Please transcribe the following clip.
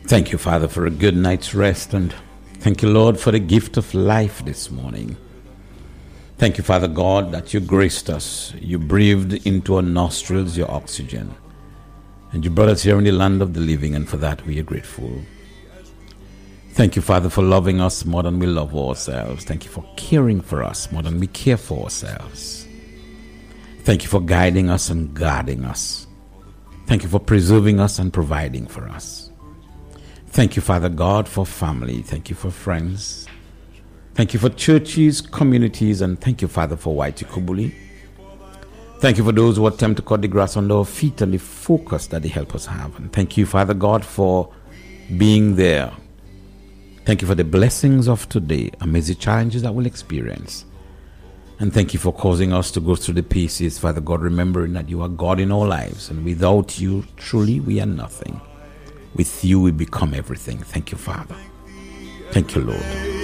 Thank you, Father, for a good night's rest, and thank you, Lord, for the gift of life this morning. Thank you, Father God, that you graced us. You breathed into our nostrils your oxygen, and you brought us here in the land of the living, and for that we are grateful. Thank you, Father, for loving us more than we love ourselves. Thank you for caring for us more than we care for ourselves. Thank you for guiding us and guarding us. Thank you for preserving us and providing for us. Thank you, Father God, for family. Thank you for friends. Thank you for churches, communities, and thank you, Father, for Waitukubuli. Thank you for those who attempt to cut the grass under our feet and the focus that they help us have. And thank you, Father God, for being there. Thank you for the blessings of today amidst the challenges that we'll experience. And thank you for causing us to go through the paces, Father God, remembering that you are God in our lives. And without you, truly, we are nothing. With you, we become everything. Thank you, Father. Thank you, Lord.